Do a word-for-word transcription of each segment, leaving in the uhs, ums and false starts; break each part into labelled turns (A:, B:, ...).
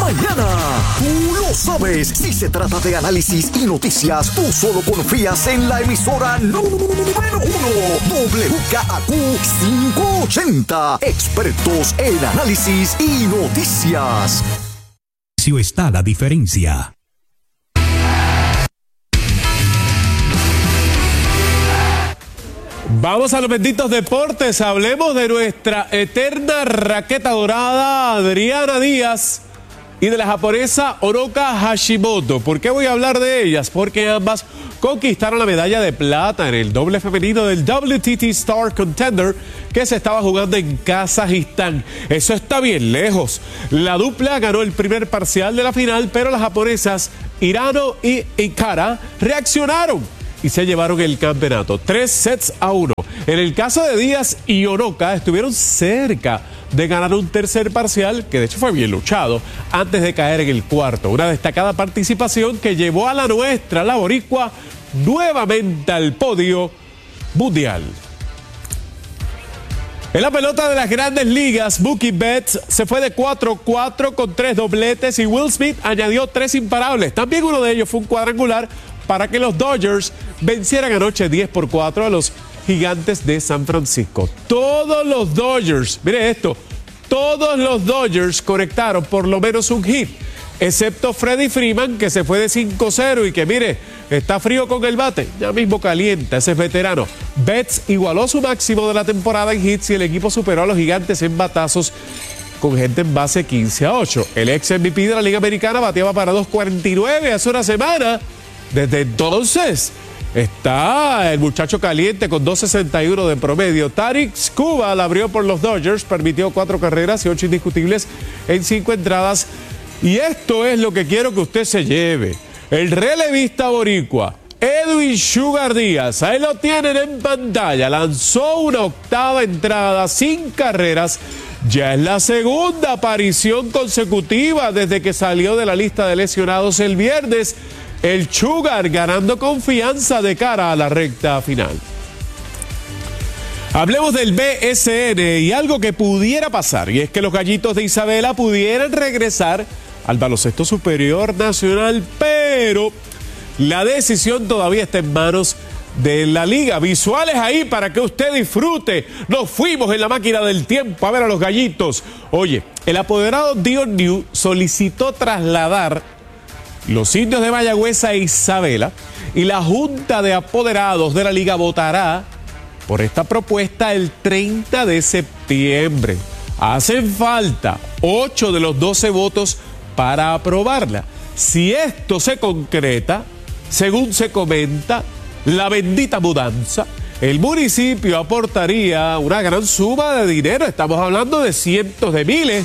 A: mañana. Tú lo sabes, si se trata de análisis y noticias, tú solo confías en la emisora número uno, W K A Q quinientos ochenta. Expertos en análisis y noticias.
B: Está la diferencia.
C: Vamos a los benditos deportes. Hablemos de nuestra eterna raqueta dorada, Adriana Díaz, y de la japonesa Oroka Hashimoto. ¿Por qué voy a hablar de ellas? Porque ambas conquistaron la medalla de plata en el doble femenino del W T T Star Contender que se estaba jugando en Kazajistán. Eso está bien lejos. La dupla ganó el primer parcial de la final, pero las japonesas Hirano y Ikara reaccionaron y se llevaron el campeonato. Tres sets a uno. En el caso de Díaz y Oroka estuvieron cerca de ganar un tercer parcial, que de hecho fue bien luchado, antes de caer en el cuarto. Una destacada participación que llevó a la nuestra, la boricua, nuevamente al podio mundial. En la pelota de las grandes ligas, Mookie Betts se fue de cuatro cuatro con tres dobletes y Will Smith añadió tres imparables. También uno de ellos fue un cuadrangular para que los Dodgers vencieran anoche diez por cuatro a los Gigantes de San Francisco. Todos los Dodgers, mire esto, todos los Dodgers conectaron por lo menos un hit, excepto Freddie Freeman, que se fue de cinco cero y que, mire, está frío con el bate, ya mismo calienta, ese es veterano. Betts igualó su máximo de la temporada en hits y el equipo superó a los Gigantes en batazos con gente en base quince a ocho. El ex M V P de la Liga Americana bateaba para dos cuarenta y nueve hace una semana. Desde entonces está el muchacho caliente con dos sesenta y uno de promedio. Tarik Skubal abrió por los Dodgers, permitió cuatro carreras y ocho indiscutibles en cinco entradas. Y esto es lo que quiero que usted se lleve. El relevista boricua, Edwin Sugar Díaz, ahí lo tienen en pantalla, lanzó una octava entrada sin carreras. Ya es la segunda aparición consecutiva desde que salió de la lista de lesionados el viernes. El Sugar ganando confianza de cara a la recta final. Hablemos del B S N y algo que pudiera pasar, y es que los Gallitos de Isabela pudieran regresar al baloncesto superior nacional, pero la decisión todavía está en manos de la liga. Visuales ahí para que usted disfrute. Nos fuimos en la máquina del tiempo a ver a los Gallitos. Oye, el apoderado Dion New solicitó trasladar los indios de Mayagüez a Isabela y la Junta de Apoderados de la Liga votará por esta propuesta el treinta de septiembre. Hacen falta ocho de los doce votos para aprobarla. Si esto se concreta, según se comenta, la bendita mudanza, el municipio aportaría una gran suma de dinero. Estamos hablando de cientos de miles.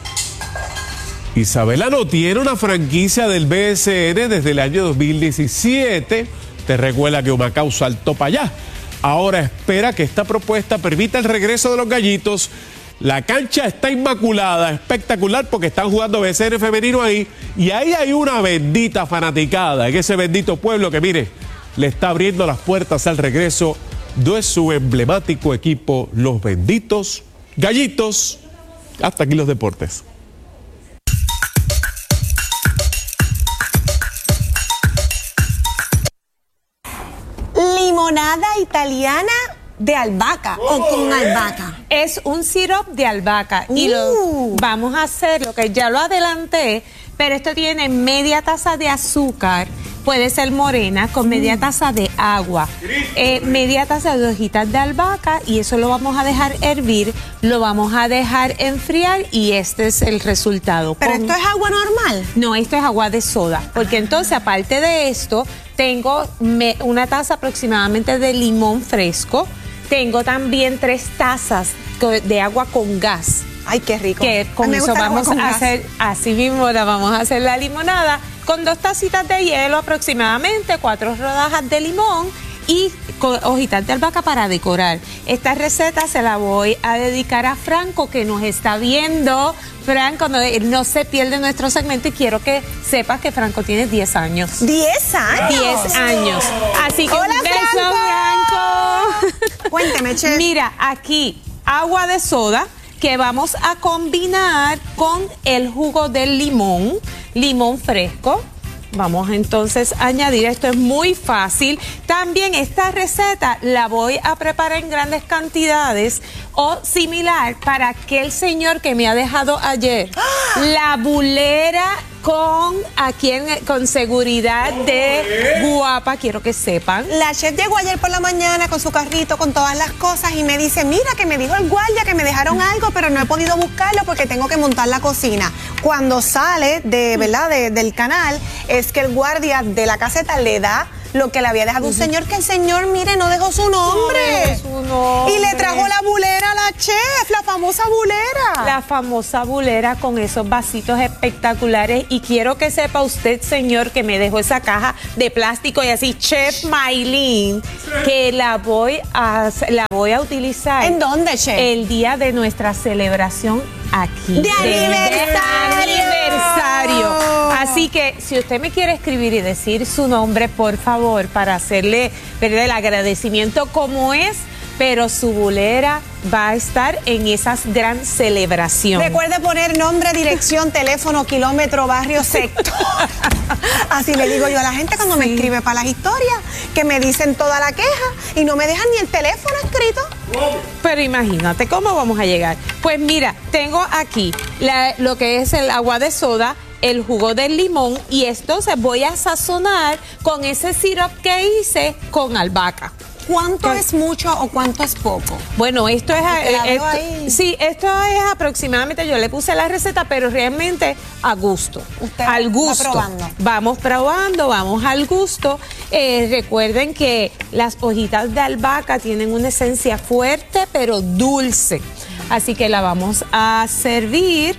C: Isabela no tiene una franquicia del B S N desde el año dos mil diecisiete. Te recuerda que Humacao saltó para allá. Ahora espera que esta propuesta permita el regreso de los Gallitos. La cancha está inmaculada, espectacular, porque están jugando B S N femenino ahí. Y ahí hay una bendita fanaticada en ese bendito pueblo que, mire, le está abriendo las puertas al regreso de su emblemático equipo, los benditos Gallitos. Hasta aquí los deportes.
D: Limonada italiana de albahaca oh, o con albahaca.
E: Es un sirope de albahaca uh. y lo vamos a hacer, lo que ya lo adelanté, pero esto tiene media taza de azúcar, puede ser morena, con media taza de agua, eh, media taza de hojitas de albahaca, y eso lo vamos a dejar hervir, lo vamos a dejar enfriar y este es el resultado.
D: ¿Pero
E: con...
D: esto es agua normal?
E: No, esto es agua de soda, porque entonces aparte de esto, tengo me, una taza aproximadamente de limón fresco, tengo también tres tazas de agua con gas.
D: Ay, qué rico.
E: Que con eso vamos a hacer, así mismo la vamos a hacer la limonada, con dos tacitas de hielo aproximadamente, cuatro rodajas de limón y hojitas de albahaca para decorar. Esta receta se la voy a dedicar a Franco, que nos está viendo. Franco, no, no se pierde nuestro segmento, y quiero que sepas que Franco tiene diez años.
D: ¿diez años?
E: diez años. Así que
D: ¡hola,
E: un beso,
D: Franco!
E: Franco.
D: Cuénteme, chef.
E: Mira, aquí, agua de soda, que vamos a combinar con el jugo del limón, limón fresco. Vamos entonces a añadir, esto es muy fácil. También esta receta la voy a preparar en grandes cantidades o similar para aquel señor que me ha dejado ayer. ¡Ah! La bulera con aquí en, con seguridad de guapa, quiero que sepan.
D: La chef llegó ayer por la mañana con su carrito, con todas las cosas y me dice, mira que me dijo el guardia que me dejaron algo, pero no he podido buscarlo porque tengo que montar la cocina. Cuando sale de, ¿verdad? De, del canal, es que el guardia de la caseta le da lo que le había dejado un señor, que el señor, mire, no dejó su nombre.
E: No dejó su nombre.
D: Y le trajo la bulera a la chef, la famosa bulera.
E: La famosa bulera con esos vasitos espectaculares. Y quiero que sepa usted, señor, que me dejó esa caja de plástico y así, Chef Maylin, que la voy a, la voy a utilizar.
D: ¿En dónde, chef?
E: El día de nuestra celebración aquí.
D: ¡De, de aniversario!
E: De aniversario. Así que si usted me quiere escribir y decir su nombre, por favor, para hacerle ver el agradecimiento como es, pero su bulera va a estar en esa gran celebración.
D: Recuerde poner nombre, dirección, teléfono, kilómetro, barrio, sector. Así le digo yo a la gente cuando sí. me escribe para las historias, que me dicen toda la queja y no me dejan ni el teléfono escrito.
E: Pero imagínate cómo vamos a llegar. Pues mira, tengo aquí la, lo que es el agua de soda, el jugo del limón, y entonces voy a sazonar con ese syrup que hice con albahaca.
D: ¿Cuánto ¿Qué? es mucho o cuánto es poco?
E: Bueno, esto es... Esto, sí, esto es aproximadamente, yo le puse la receta, pero realmente a gusto.
D: Usted
E: al gusto.
D: Va probando.
E: Vamos probando, vamos al gusto. Eh, recuerden que las hojitas de albahaca tienen una esencia fuerte, pero dulce. Así que la vamos a servir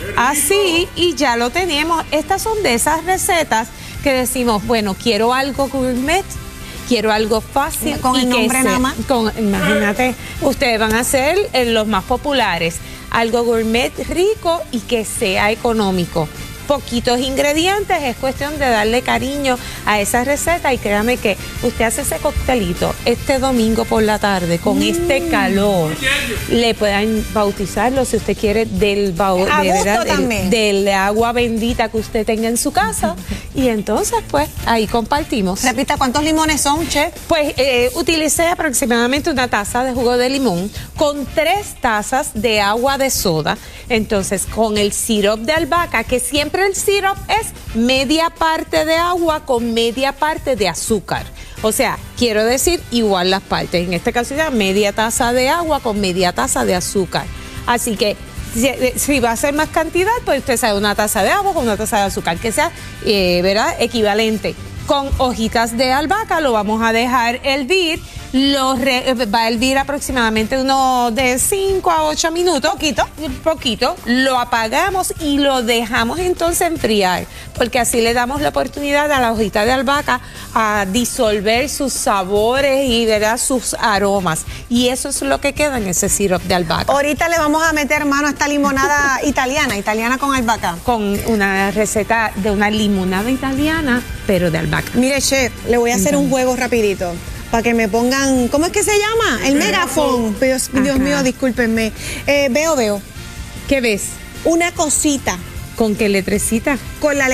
E: así y ya lo tenemos. Estas son de esas recetas que decimos, bueno, quiero algo gourmet, quiero algo fácil.
D: Con
E: y
D: el
E: que
D: nombre
E: sea,
D: nada más.
E: Con, imagínate, ustedes van a hacer eh, los más populares. Algo gourmet rico y que sea económico. Poquitos ingredientes, es cuestión de darle cariño a esa receta y créame que usted hace ese coctelito este domingo por la tarde con mm. este calor. Le puedan bautizarlo si usted quiere del,
D: a
E: de,
D: gusto
E: del, del agua bendita que usted tenga en su casa y entonces pues ahí compartimos.
D: Repita, ¿cuántos limones son, chef?
E: Pues eh, utilicé aproximadamente una taza de jugo de limón con tres tazas de agua de soda, entonces con el sirope de albahaca, que siempre el syrup es media parte de agua con media parte de azúcar. O sea, quiero decir igual las partes. En este caso ya media taza de agua con media taza de azúcar. Así que si, si va a ser más cantidad, pues usted sabe una taza de agua con una taza de azúcar, que sea, eh, ¿verdad?, equivalente. Con hojitas de albahaca lo vamos a dejar hervir. Lo re, va a hervir aproximadamente unos de cinco a ocho minutos.
D: Poquito.
E: Poquito. Lo apagamos y lo dejamos entonces enfriar, porque así le damos la oportunidad a la hojita de albahaca a disolver sus sabores y, ¿verdad?, sus aromas. Y eso es lo que queda en ese sirope de albahaca.
D: Ahorita le vamos a meter mano a esta limonada italiana, italiana con albahaca.
E: Con una receta de una limonada italiana, pero de albahaca.
D: Mire, chef, le voy a hacer uh-huh. un juego rapidito. Para que me pongan, ¿cómo es que se llama? El megafón. Dios, Dios mío, discúlpenme. Eh, veo, veo.
E: ¿Qué ves?
D: Una cosita.
E: ¿Con qué letrecita?
D: Con la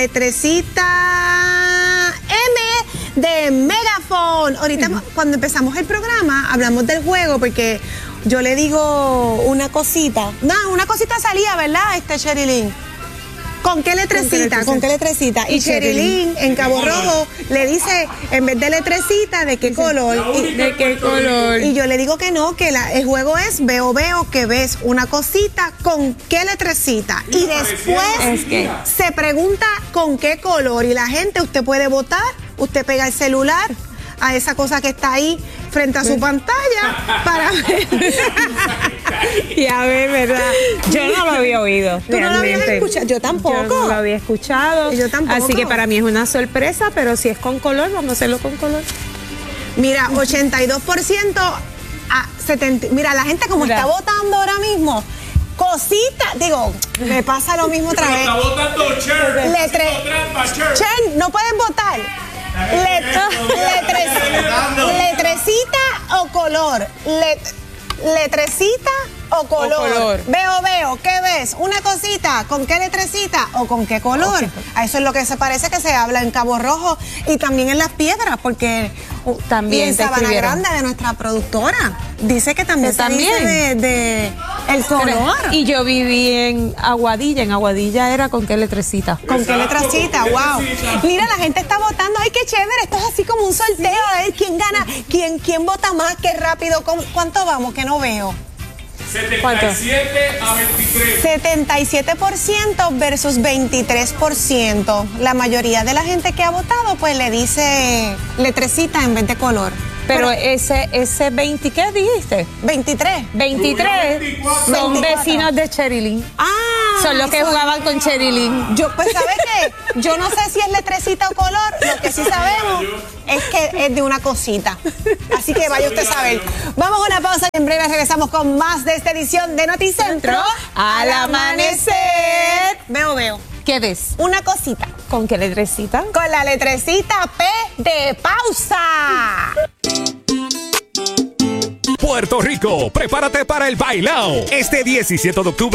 D: letrecita M de megafón. Ahorita, uh-huh. cuando empezamos el programa, hablamos del juego porque yo le digo una cosita. No, una cosita salía, ¿verdad, este Sherilyn? ¿Con qué letrecita? ¿Con qué letrecita? Y Sherilyn en Cabo Rojo le dice, en vez de letrecita, ¿de qué color? Y,
E: ¿De qué color?
D: Y yo le digo que no, que la, el juego es veo, veo, que ves una cosita, ¿con qué letrecita? Y después
E: es que...
D: se pregunta con qué color. Y la gente, usted puede votar, usted pega el celular a esa cosa que está ahí frente a su pantalla para ver.
E: Y a ver, ¿verdad? Yo no lo había oído.
D: ¿Tú no lo habías escuchado? Yo tampoco.
E: Yo no lo había escuchado.
D: Yo tampoco.
E: Así que para mí es una sorpresa, pero si es con color, vamos a hacerlo con color.
D: Mira, ochenta y dos por ciento a setenta. Mira, la gente como Mira. está votando ahora mismo. Cosita, digo, me pasa lo mismo otra vez.
F: Está votando Cher.
D: Letre... Cher, no pueden votar. Letre... Letre... Letrecita o color. Let... Letrecita o color?
E: O color.
D: Veo, veo, ¿qué ves? ¿Una cosita? ¿Con qué letrecita? ¿O con qué color? Okay. A eso es lo que se parece que se habla en Cabo Rojo y también en Las Piedras, porque
E: también
D: y en Sabana Grande de nuestra productora. Dice que también se
E: también.
D: dice de, de el color.
E: Y yo viví en Aguadilla, en Aguadilla era con qué letrecita.
D: ¿Con qué letrecita? Wow. Mira, la gente está votando. Ay, qué chévere. Esto es así como un sorteo. A ver quién gana, quién, quién vota más, qué rápido. ¿Cuánto vamos? Que no veo.
C: setenta y siete a veintitrés.
D: setenta y siete por ciento versus veintitrés por ciento. La mayoría de la gente que ha votado, pues le dice letrecita en vez de color.
E: Pero, Pero ese, ese veinte, ¿qué dijiste?
D: veintitrés.
E: veintitrés son veinticuatro. Vecinos de Cherilyn.
D: Ah.
E: Son los que jugaban con Cherilyn.
D: Yo, pues, ¿sabes qué? Yo no sé si es letrecita o color. Lo que sí sabemos es que es de una cosita. Así que vaya usted a saber. Vamos a una pausa y en breve regresamos con más de esta edición de Noticentro
E: al amanecer.
D: Veo, veo.
E: ¿Qué ves?
D: Una cosita.
E: ¿Con qué letrecita?
D: Con la letrecita P de pausa.
B: Puerto Rico, prepárate para el bailao. Este diecisiete de octubre